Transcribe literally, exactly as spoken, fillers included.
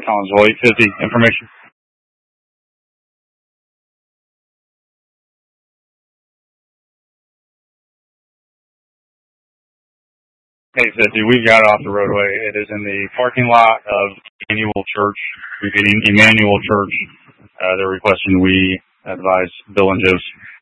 Collinsville eight fifty. Information. eight fifty. We've got it off the roadway. It is in the parking lot of Emmanuel Church. We're getting Emmanuel Church. Uh, they're requesting we advise Bill and Joe's